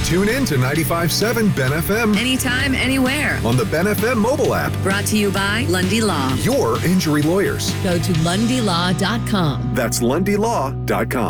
Tune in to 95.7 Ben FM Anytime, anywhere. on the Ben FM mobile app. Brought to you by Lundy Law. Your injury lawyers. Go to lundylaw.com. That's lundylaw.com.